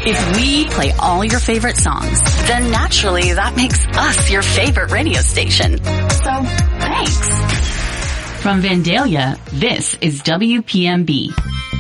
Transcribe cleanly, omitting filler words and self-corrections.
If we play all your favorite songs, then naturally that makes us your favorite radio station. So, thanks. From Vandalia, this is WPMB.